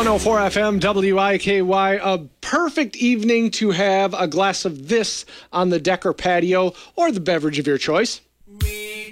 104 FM WIKY, a perfect evening to have a glass of this on the deck or patio, or the beverage of your choice.